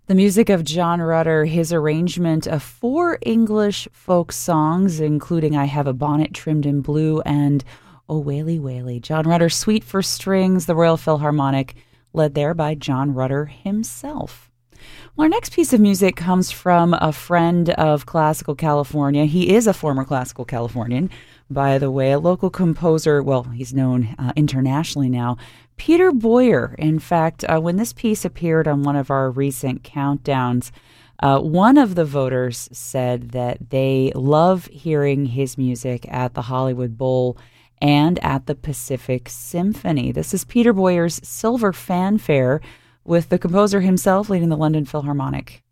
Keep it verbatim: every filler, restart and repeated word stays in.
The music of John Rutter, his arrangement of four English folk songs, including I Have a Bonnet Trimmed in Blue and Oh Waly Waly. John Rutter, Suite for Strings, the Royal Philharmonic, led there by John Rutter himself. Well, our next piece of music comes from a friend of Classical California. He is a former Classical Californian, by the way, a local composer. Well, he's known uh, internationally now, Peter Boyer. In fact, uh, when this piece appeared on one of our recent countdowns, uh, one of the voters said that they love hearing his music at the Hollywood Bowl and at the Pacific Symphony. This is Peter Boyer's Silver Fanfare, with the composer himself leading the London Philharmonic.